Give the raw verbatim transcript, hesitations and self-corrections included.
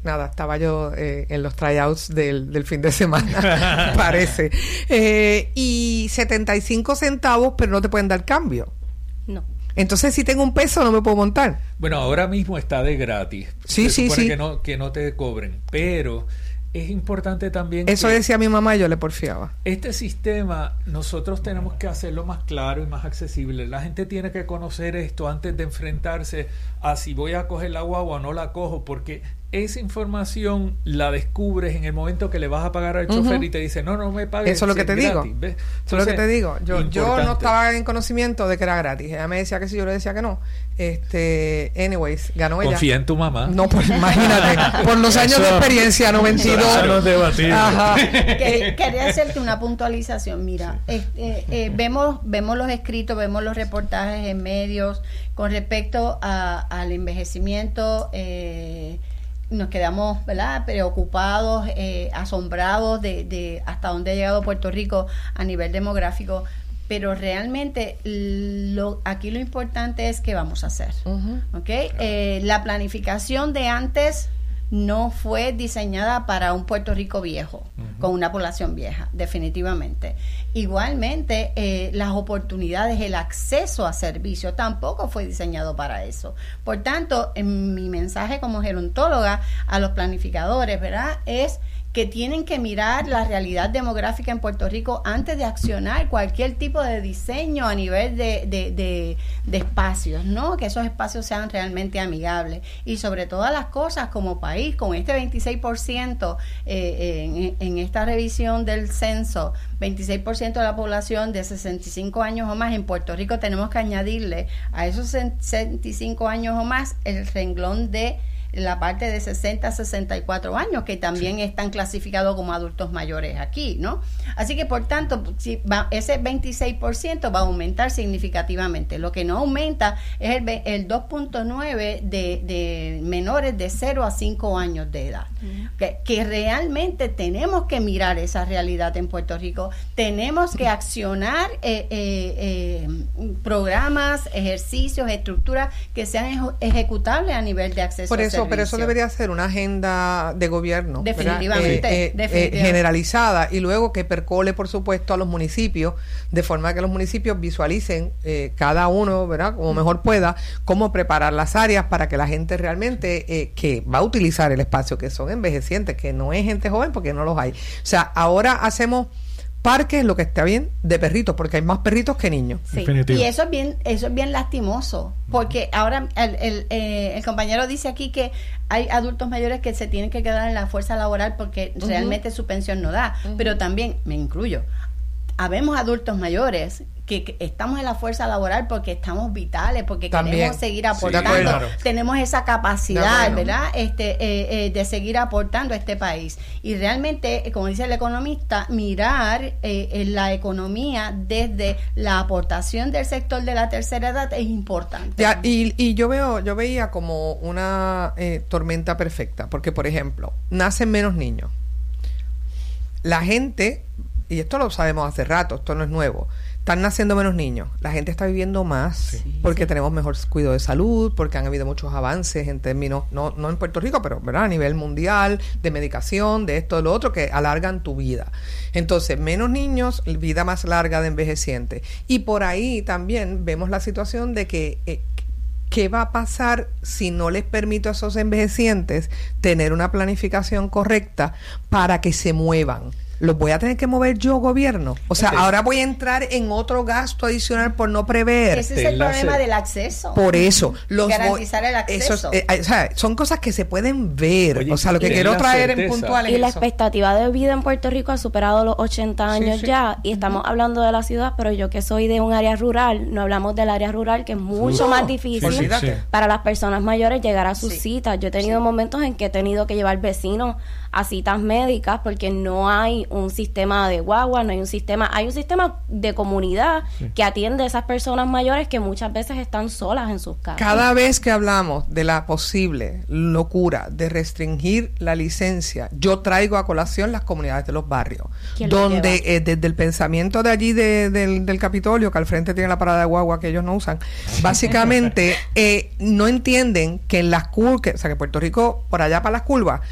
nada, estaba yo eh, en los tryouts del, del fin de semana, parece. Eh, y setenta y cinco centavos, pero no te pueden dar cambio. No. Entonces, si tengo un peso, no me puedo montar. Bueno, ahora mismo está de gratis. Sí, Se sí, supone sí. Que no, que no te cobren, pero es importante también. Eso que decía mi mamá y yo le porfiaba. este sistema nosotros tenemos que hacerlo más claro y más accesible. La gente tiene que conocer esto antes de enfrentarse a si voy a coger la guagua o no la cojo, porque esa información la descubres en el momento que le vas a pagar al uh-huh. chofer y te dice, no, no me pagues. Eso es lo que te gratis. digo. ¿Ves? Eso es lo que te digo. Yo, yo no estaba en conocimiento de que era gratis. Ella me decía que sí, yo le decía que no. Este, anyways, ganó ella. Confía en tu mamá. No, pues imagínate, por los años eso, de experiencia, noventa y dos. Ajá. Quería hacerte una puntualización. Mira, este, eh, vemos, vemos los escritos, vemos los reportajes en medios con respecto a, al envejecimiento. Eh, nos quedamos, ¿verdad?, preocupados, eh, asombrados de, de hasta dónde ha llegado Puerto Rico a nivel demográfico, pero realmente lo, aquí lo importante es qué vamos a hacer. Uh-huh. ¿Okay? Claro. Eh, la planificación de antes no fue diseñada para un Puerto Rico viejo, uh-huh. con una población vieja, definitivamente. Igualmente, eh, las oportunidades, el acceso a servicios tampoco fue diseñado para eso. Por tanto, en mi mensaje como gerontóloga a los planificadores, ¿verdad?, es que tienen que mirar la realidad demográfica en Puerto Rico antes de accionar cualquier tipo de diseño a nivel de, de, de, de espacios, ¿no? Que esos espacios sean realmente amigables. Y sobre todas las cosas, como país, con este veintiséis por ciento eh, en, en esta revisión del censo, veintiséis por ciento de la población de sesenta y cinco años o más en Puerto Rico, tenemos que añadirle a esos sesenta y cinco años o más el renglón de la parte de sesenta a sesenta y cuatro años, que también sí. están clasificados como adultos mayores aquí, ¿no? Así que, por tanto, si va, ese veintiséis por ciento va a aumentar significativamente. Lo que no aumenta es el, el dos punto nueve de, de menores de cero a cinco años de edad. Uh-huh. Que, que realmente tenemos que mirar esa realidad en Puerto Rico. Tenemos que accionar eh, eh, eh, programas, ejercicios, estructuras que sean eje- ejecutables a nivel de acceso Por eso, a servicio. pero eso debería ser una agenda de gobierno, definitivamente, eh, eh, definitivamente. Eh, generalizada, y luego que percole, por supuesto, a los municipios, de forma que los municipios visualicen eh, cada uno, ¿verdad?, como mejor pueda, cómo preparar las áreas para que la gente realmente eh, que va a utilizar el espacio, que son envejecientes, que no es gente joven, porque no los hay. O sea, ahora hacemos parques, lo que está bien, de perritos, porque hay más perritos que niños. Sí. Y eso es bien, eso es bien lastimoso, porque ahora el, el, eh, el compañero dice aquí que hay adultos mayores que se tienen que quedar en la fuerza laboral porque uh-huh. realmente su pensión no da, uh-huh. pero también, me incluyo, habemos adultos mayores que, que estamos en la fuerza laboral porque estamos vitales, porque también queremos seguir aportando, sí, claro. tenemos esa capacidad, ¿verdad?, este eh, eh, de seguir aportando a este país. Y realmente, como dice el economista, mirar eh, en la economía desde la aportación del sector de la tercera edad es importante. Ya, y, y yo veo, yo veía como una eh, tormenta perfecta, porque, por ejemplo, nacen menos niños. La gente, y esto lo sabemos hace rato, esto no es nuevo, están naciendo menos niños, la gente está viviendo más, sí, porque sí. tenemos mejor cuidado de salud, porque han habido muchos avances en términos, no, no en Puerto Rico, pero ¿verdad?, a nivel mundial, de medicación, de esto, de lo otro, que alargan tu vida. Entonces, menos niños, vida más larga de envejecientes. Y por ahí también vemos la situación de que eh, ¿qué va a pasar si no les permito a esos envejecientes tener una planificación correcta para que se muevan? ¿Los voy a tener que mover yo, gobierno? O sea, Entonces, ahora voy a entrar en otro gasto adicional por no prever. Ese es el problema del acceso. Por eso. Los Garantizar el acceso. Eso es, eh, o sea, son cosas que se pueden ver. Oye, o sea, lo que quiero traer certeza. en puntual es Y la eso. expectativa de vida en Puerto Rico ha superado los ochenta años sí, sí. ya, y estamos uh-huh. hablando de la ciudad, pero yo que soy de un área rural, no hablamos del área rural, que es mucho uh, más difícil sí, sí. para las personas mayores llegar a sus sí. citas. Yo he tenido sí. momentos en que he tenido que llevar vecinos a citas médicas porque no hay un sistema de guagua, no hay un sistema, hay un sistema de comunidad sí. que atiende a esas personas mayores que muchas veces están solas en sus casas. Cada vez que hablamos de la posible locura de restringir la licencia, yo traigo a colación las comunidades de los barrios, donde eh, desde el pensamiento de allí de, de, del Capitolio, que al frente tiene la parada de guagua que ellos no usan, básicamente eh, no entienden que en las curvas, o sea, que Puerto Rico, por allá para las curvas,